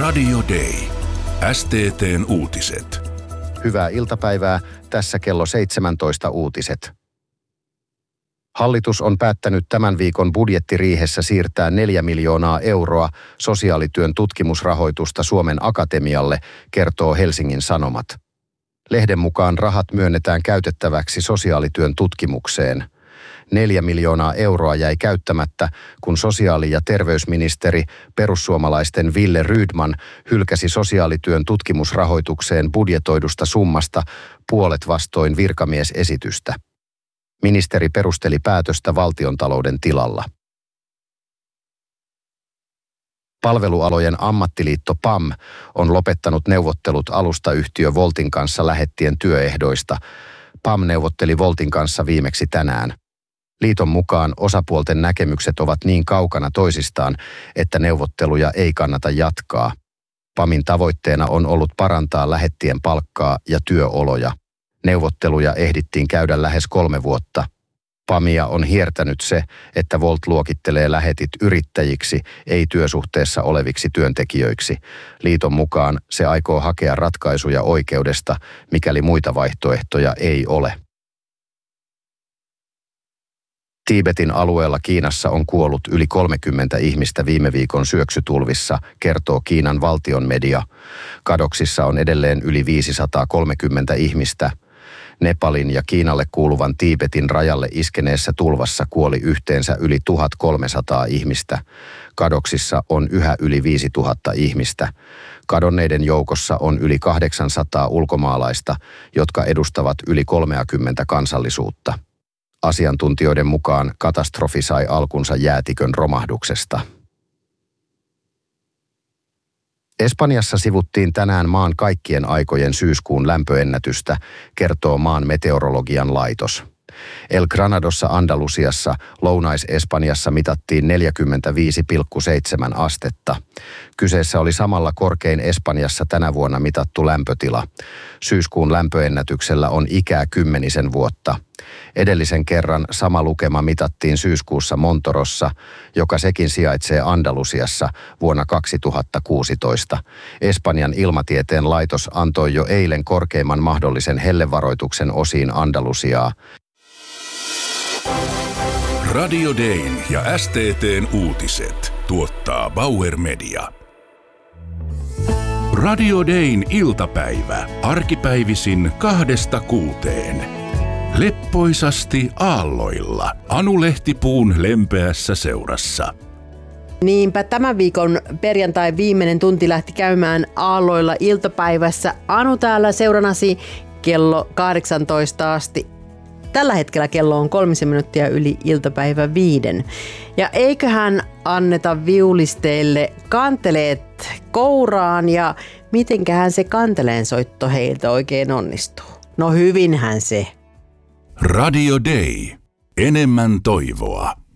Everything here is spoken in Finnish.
Radio Day. STT:n uutiset. Hyvää iltapäivää, tässä kello 17 uutiset. Hallitus on päättänyt tämän viikon budjettiriihessä siirtää 4 miljoonaa euroa sosiaalityön tutkimusrahoitusta Suomen Akatemialle, kertoo Helsingin Sanomat. Lehden mukaan rahat myönnetään käytettäväksi sosiaalityön tutkimukseen. 4 miljoonaa euroa jäi käyttämättä, kun sosiaali- ja terveysministeri perussuomalaisten Wille Rydman hylkäsi sosiaalityön tutkimusrahoitukseen budjetoidusta summasta puolet vastoin virkamiesesitystä. Ministeri perusteli päätöstä valtiontalouden tilalla. Palvelualojen ammattiliitto PAM on lopettanut neuvottelut alustayhtiö Woltin kanssa lähettien työehdoista. PAM neuvotteli Woltin kanssa viimeksi tänään. Liiton mukaan osapuolten näkemykset ovat niin kaukana toisistaan, että neuvotteluja ei kannata jatkaa. PAMin tavoitteena on ollut parantaa lähettien palkkaa ja työoloja. Neuvotteluja ehdittiin käydä lähes 3 vuotta. PAMia on hiertänyt se, että Wolt luokittelee lähetit yrittäjiksi, ei työsuhteessa oleviksi työntekijöiksi. Liiton mukaan se aikoo hakea ratkaisuja oikeudesta, mikäli muita vaihtoehtoja ei ole. Tiibetin alueella Kiinassa on kuollut yli 30 ihmistä viime viikon syöksytulvissa, kertoo Kiinan valtion media. Kadoksissa on edelleen yli 530 ihmistä. Nepalin ja Kiinalle kuuluvan Tiibetin rajalle iskeneessä tulvassa kuoli yhteensä yli 1300 ihmistä. Kadoksissa on yhä yli 5000 ihmistä. Kadonneiden joukossa on yli 800 ulkomaalaista, jotka edustavat yli 30 kansallisuutta. Asiantuntijoiden mukaan katastrofi sai alkunsa jäätikön romahduksesta. Espanjassa sivuttiin tänään maan kaikkien aikojen syyskuun lämpöennätystä, kertoo maan meteorologian laitos. El Granadossa Andalusiassa Lounais-Espanjassa mitattiin 45,7 astetta. Kyseessä oli samalla korkein Espanjassa tänä vuonna mitattu lämpötila. Syyskuun lämpöennätyksellä on ikää 10 vuotta. Edellisen kerran sama lukema mitattiin syyskuussa Montorossa, joka sekin sijaitsee Andalusiassa vuonna 2016. Espanjan ilmatieteen laitos antoi jo eilen korkeimman mahdollisen hellevaroituksen osiin Andalusiaa. Radio Dayn ja STT:n uutiset tuottaa Bauer Media. Radio Dayn iltapäivä, arkipäivisin 2–6. Leppoisasti aalloilla, Anu Lehtipuun lempeässä seurassa. Niinpä tämän viikon perjantai viimeinen tunti lähti käymään aalloilla iltapäivässä. Anu täällä seurannasi kello 18 asti. Tällä hetkellä kello on 3 minuuttia yli iltapäivä 5. Ja eiköhän anneta viulisteille kanteleet kouraan ja mitenköhän se kanteleen soitto heiltä oikein onnistuu? No hyvinhän se. Radio Day. Enemmän toivoa.